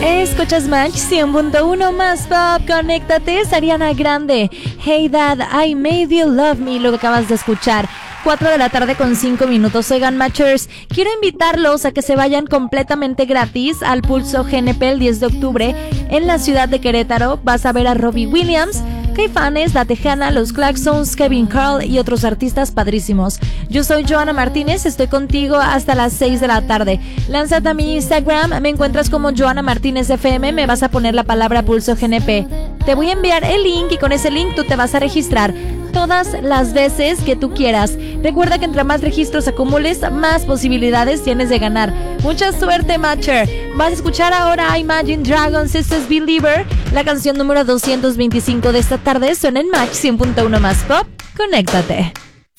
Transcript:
Escuchas Match 100.1 más pop, conéctate, es Ariana Grande. Hey Dad, I made you love me, lo que acabas de escuchar. 4 de la tarde con 5 minutos. Oigan, Matchers, quiero invitarlos a que se vayan completamente gratis al Pulso GNP el 10 de octubre en la ciudad de Querétaro. Vas a ver a Robbie Williams, Caifanes, La Tejana, Los Claxons, Kevin Carl y otros artistas padrísimos. Yo soy Joana Martínez, estoy contigo hasta las 6 de la tarde. Lánzate a mi Instagram, me encuentras como Joana Martínez FM, me vas a poner la palabra Pulso GNP. Te voy a enviar el link y con ese link tú te vas a registrar todas las veces que tú quieras. Recuerda que entre más registros acumules, más posibilidades tienes de ganar. Mucha suerte, Matcher. Vas a escuchar ahora Imagine Dragons, This is Believer, la canción número 225 de esta tarde. Suena en Match 100.1 más pop. Conéctate.